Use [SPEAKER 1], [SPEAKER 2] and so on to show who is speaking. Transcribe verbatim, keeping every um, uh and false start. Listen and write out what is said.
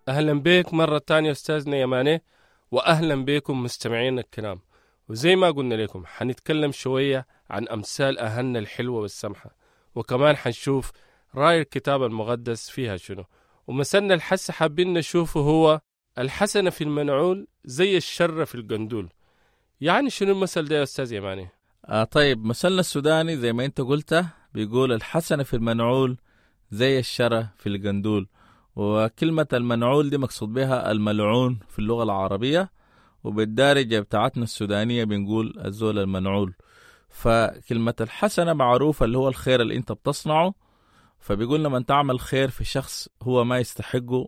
[SPEAKER 1] أهلا بك مرة تانية أستاذنا يماني، وأهلا بكم مستمعين الكرام. وزي ما قلنا لكم حنتكلم شوية عن أمثال أهلنا الحلوة والسمحة، وكمان حنشوف رأي الكتاب المقدس فيها شنو. ومثلنا الحس حابين نشوفه هو الحسنة في المنعول زي الشر في القندول. يعني شنو المثل ده يا أستاذ يماني؟
[SPEAKER 2] آه طيب، مثلنا السوداني زي ما انت قلت بيقول الحسنة في المنعول زي الشرة في القندول. وكلمة المنعول دي مقصود بها الملعون في اللغة العربية، وبالدارجة بتاعتنا السودانية بنقول الزول المنعول. فكلمة الحسنة معروفة اللي هو الخير اللي انت بتصنعه، فبيقول لما تعمل خير في شخص هو ما يستحقه